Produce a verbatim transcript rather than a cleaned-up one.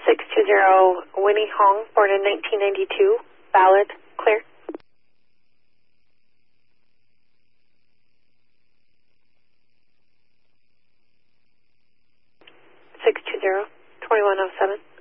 six two zero, Winnie Hong, born in nineteen ninety-two, valid, clear. six two zero, twenty-one oh seven.